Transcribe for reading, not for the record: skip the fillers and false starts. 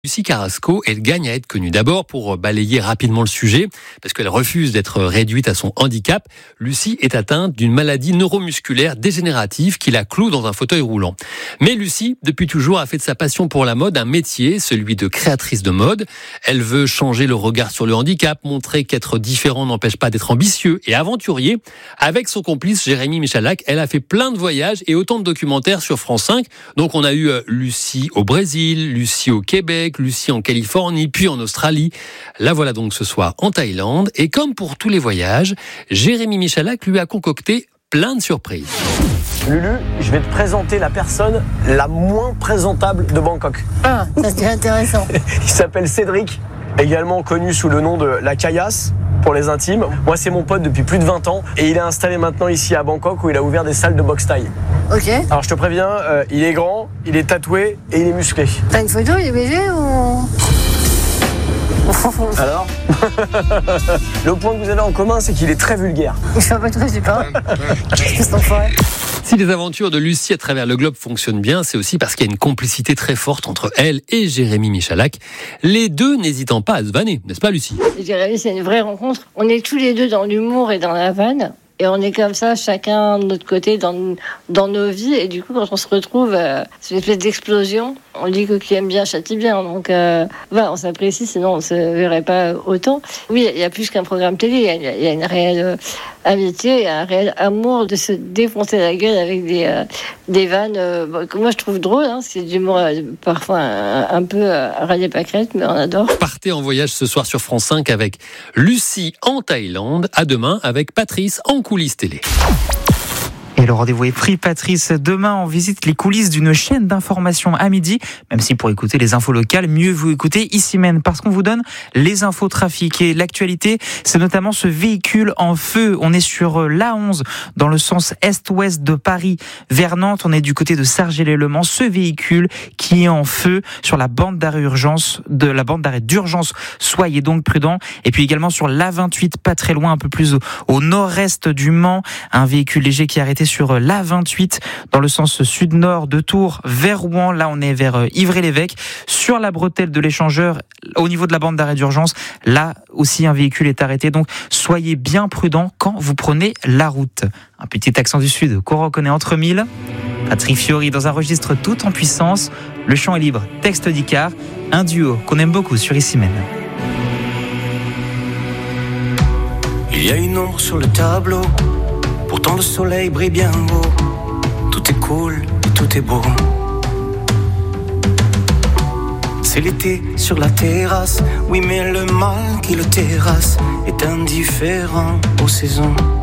Lucie Carrasco, elle gagne à être connue. D'abord pour balayer rapidement le sujet, parce qu'elle refuse d'être réduite à son handicap. Lucie est atteinte d'une maladie neuromusculaire dégénérative qui la cloue dans un fauteuil roulant. Mais Lucie, depuis toujours, a fait de sa passion pour la mode un métier, celui de créatrice de mode. Elle veut changer le regard sur le handicap, montrer qu'être différent n'empêche pas d'être ambitieux et aventurier. Avec son complice Jérémy Michalak, elle a fait plein de voyages et autant de documentaires sur France 5. Donc on a eu Lucie au Brésil, Lucie au Québec, Lucie en Californie, puis en Australie. La voilà donc ce soir en Thaïlande. Et comme pour tous les voyages, Jérémy Michalak lui a concocté plein de surprises. Lulu, je vais te présenter la personne la moins présentable de Bangkok. Ah, ça c'est intéressant. Il s'appelle Cédric, également connu sous le nom de la Caillasse pour les intimes. Moi, c'est mon pote depuis plus de 20 ans et il est installé maintenant ici à Bangkok où il a ouvert des salles de boxe thaï. Ok. Alors, je te préviens, il est grand, il est tatoué et il est musclé. T'as une photo, il est BG ou... Alors le point que vous avez en commun, c'est qu'il est très vulgaire. Je sais pas toi, je sais pas. Qu'est-ce qu'on fait ? Si les aventures de Lucie à travers le globe fonctionnent bien, c'est aussi parce qu'il y a une complicité très forte entre elle et Jérémy Michalak. Les deux n'hésitant pas à se vanner, n'est-ce pas Lucie ? Jérémy, c'est une vraie rencontre. On est tous les deux dans l'humour et dans la vanne. Et on est comme ça, chacun de notre côté, dans nos vies. Et du coup, quand on se retrouve, c'est une espèce d'explosion. On dit que qui aime bien châtie bien. Donc, on s'apprécie, sinon on ne se verrait pas autant. Oui, il y a plus qu'un programme télé. Il y a une réelle amitié, un réel amour de se défoncer la gueule avec des vannes que moi je trouve drôles. C'est du d'humour parfois un peu râler pâquerette, mais on adore. Partez en voyage ce soir sur France 5 avec Lucie en Thaïlande. À demain avec Patrice en coulisses télé. Et le rendez-vous est pris, Patrice. Demain, on visite les coulisses d'une chaîne d'information à midi. Même si pour écouter les infos locales, mieux vous écoutez ici même, parce qu'on vous donne les infos trafic. Et l'actualité, c'est notamment ce véhicule en feu. On est sur l'A11, dans le sens est-ouest de Paris, vers Nantes. On est du côté de Sargellet-le-Mans. Ce véhicule qui est en feu sur la bande d'arrêt d'urgence. Soyez donc prudents. Et puis également sur l'A28, pas très loin, un peu plus au nord-est du Mans. Un véhicule léger qui est arrêté sur l'A28 dans le sens sud-nord de Tours vers Rouen. Là, on est vers Ivry-l'Évêque. Sur la bretelle de l'échangeur, au niveau de la bande d'arrêt d'urgence, là aussi un véhicule est arrêté. Donc, soyez bien prudents quand vous prenez la route. Un petit accent du sud qu'on reconnaît entre mille. Patrick Fiori dans un registre tout en puissance. Le chant est libre, texte d'Icare. Un duo qu'on aime beaucoup sur Ici Même. Il y a une ombre sur le tableau. Pourtant le soleil brille bien haut. Tout est cool et tout est beau. C'est l'été sur la terrasse. Oui mais le mal qui le terrasse est indifférent aux saisons.